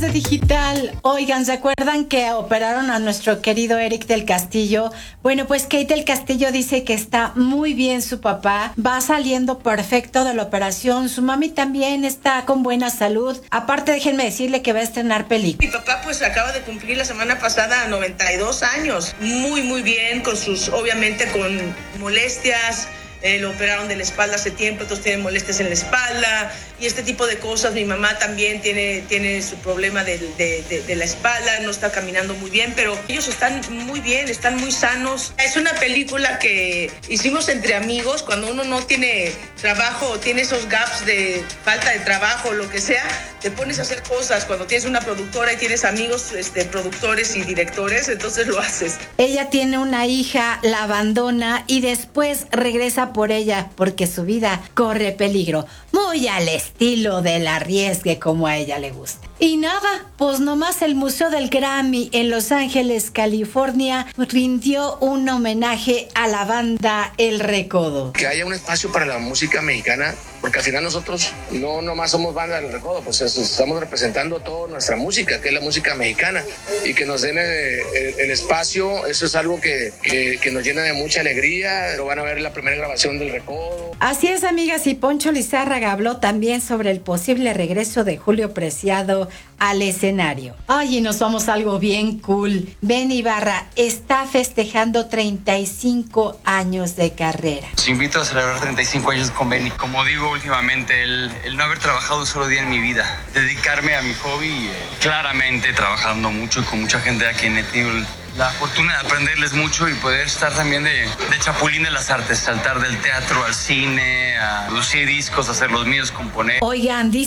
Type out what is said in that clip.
de digital. Oigan, ¿se acuerdan que operaron a nuestro querido Eric del Castillo? Bueno, pues Kate del Castillo dice que está muy bien su papá, va saliendo perfecto de la operación, su mami también está con buena salud. Aparte, déjenme decirle que va a estrenar película. Mi papá pues acaba de cumplir la semana pasada 92 años, muy bien, obviamente con molestias. Lo operaron de la espalda hace tiempo, otros tienen molestias en la espalda y este tipo de cosas. Mi mamá también tiene su problema de la espalda, no está caminando muy bien, pero ellos están muy bien, están muy sanos. Es una película que hicimos entre amigos cuando uno no tiene trabajo o tiene esos gaps de falta de trabajo o lo que sea, te pones a hacer cosas. Cuando tienes una productora y tienes amigos productores y directores, entonces lo haces. Ella tiene una hija, la abandona y después regresa por ella porque su vida corre peligro, muy al estilo del arriesgue como a ella le gusta. Y nada, pues nomás el Museo del Grammy en Los Ángeles, California, rindió un homenaje a la banda El Recodo. Que haya un espacio para la música mexicana, porque al final nosotros no nomás somos banda del Recodo, pues estamos representando toda nuestra música, que es la música mexicana, y que nos den el espacio, eso es algo que nos llena de mucha alegría. Lo van a ver en la primera grabación del Recodo. Así es, amigas, y Poncho Lizárraga habló también sobre el posible regreso de Julio Preciado al escenario. Ay, y nos vamos a algo bien cool. Benny Ibarra está festejando 35 años de carrera. Los invito a celebrar 35 años con Benny. Como digo últimamente, el no haber trabajado un solo día en mi vida, dedicarme a mi hobby, claramente trabajando mucho y con mucha gente a quien he tenido la fortuna de aprenderles mucho y poder estar también de chapulín de las artes, saltar del teatro al cine, a producir discos, hacer los míos, componer. Oigan,